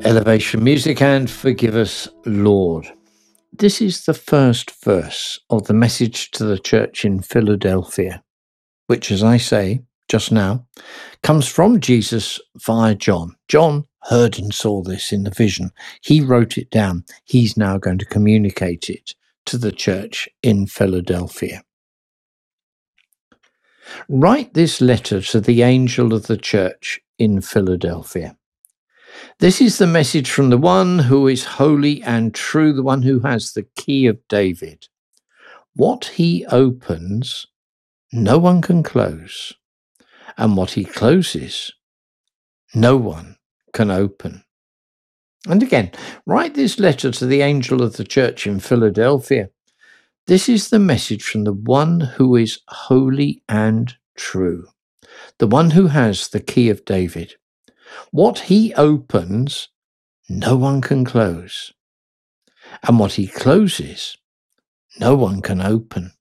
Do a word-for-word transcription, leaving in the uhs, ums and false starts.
Elevation Music and Forgive Us, Lord. This is the first verse of the message to the church in Philadelphia, which, as I say just now, comes from Jesus via John. John heard and saw this in the vision. He wrote it down. He's now going to communicate it to the church in Philadelphia. Write this letter to the angel of the church in Philadelphia. This is the message from the one who is holy and true, the one who has the key of David. What he opens, no one can close, and what he closes, no one can open. And again, write this letter to the angel of the church in Philadelphia. This is the message from the one who is holy and true, the one who has the key of David. What he opens, no one can close, and what he closes, no one can open.